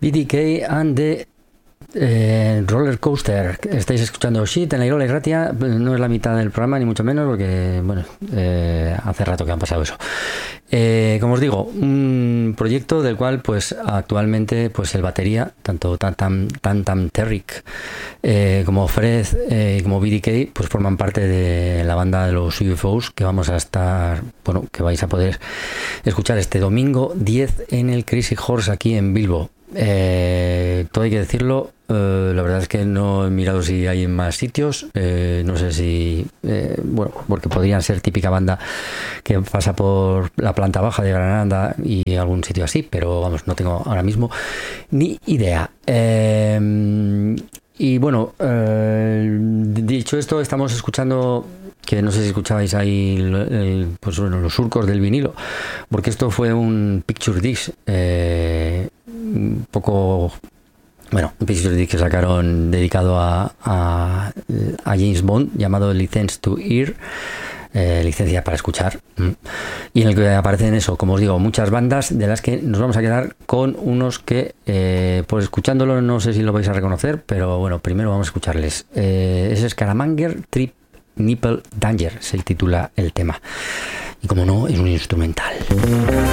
BDK and the Roller Coaster. Estáis escuchando Shit en la Irola Irratia. No es la mitad del programa, ni mucho menos, porque bueno, hace rato que han pasado eso. Como os digo, un proyecto del cual pues actualmente pues el batería, tanto Tam Terrick como Fred y como BDK, pues forman parte de la banda de los UFOs, que vamos a estar, bueno, que vais a poder escuchar este domingo 10 en el Crazy Horse aquí en Bilbo. Todo hay que decirlo, la verdad es que no he mirado si hay en más sitios, no sé si bueno, porque podrían ser típica banda que pasa por la planta baja de Granada y algún sitio así, pero vamos, no tengo ahora mismo ni idea. Y bueno, dicho esto, estamos escuchando, que no sé si escuchabais ahí pues bueno, los surcos del vinilo, porque esto fue un picture disc, un poco, bueno, un picture disc que sacaron dedicado a James Bond, llamado License to Hear, licencia para escuchar, y en el que aparecen eso, como os digo, muchas bandas, de las que nos vamos a quedar con unos que pues escuchándolo no sé si lo vais a reconocer, pero bueno, primero vamos a escucharles. Es Scaramanga Trip Nipple Danger, se titula el tema, y como no, es un instrumental.